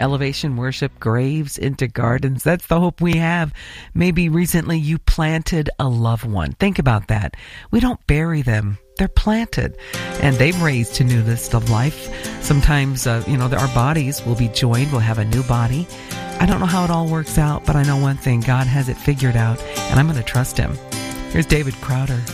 Elevation Worship, Graves into Gardens. That's the hope we have. Maybe recently you planted a loved one. Think about that. We don't bury them. They're planted, and they've raised to newness of life. Sometimes, our bodies will be joined. We'll have a new body. I don't know how it all works out, but I know one thing. God has it figured out, and I'm going to trust him. Here's David Crowder.